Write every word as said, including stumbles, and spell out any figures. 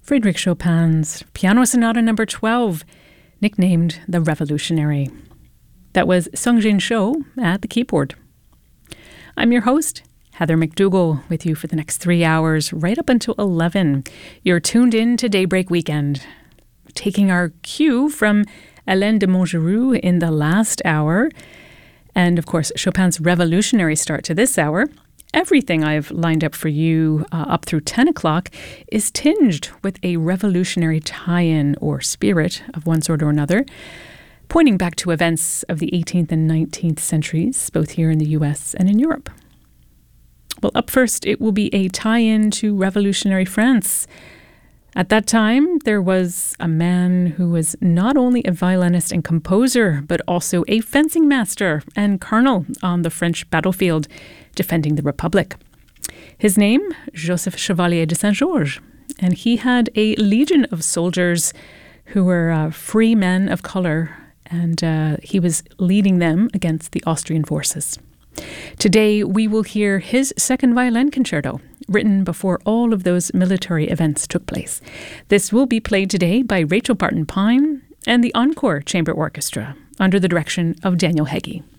Frédéric Chopin's Piano Sonata number twelve, nicknamed the Revolutionary. That was Sung-Jin Cho at the keyboard. I'm your host, Heather McDougall, with you for the next three hours, right up until eleven. You're tuned in to Daybreak Weekend, taking our cue from Hélène de Montgeroux in the last hour, and of course Chopin's revolutionary start to this hour. Everything I've lined up for you uh, up through ten o'clock is tinged with a revolutionary tie-in or spirit of one sort or another, pointing back to events of the eighteenth and nineteenth centuries, both here in the U S and in Europe. Well, up first, it will be a tie-in to revolutionary France. At that time, there was a man who was not only a violinist and composer, but also a fencing master and colonel on the French battlefield, defending the Republic. His name, Joseph Chevalier de Saint-Georges, and he had a legion of soldiers who were uh, free men of color, and uh, he was leading them against the Austrian forces. Today, we will hear his second violin concerto, written before all of those military events took place. This will be played today by Rachel Barton Pine and the Encore Chamber Orchestra, under the direction of Daniel Heggie.